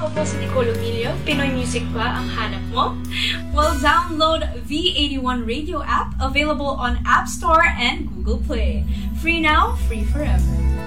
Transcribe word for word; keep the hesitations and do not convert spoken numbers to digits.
po si Nicole Emilio. Pinoy Music ba ang hanap mo? Well, download V eighty-one Radio app, available on App Store and Google Play. Free now, free forever.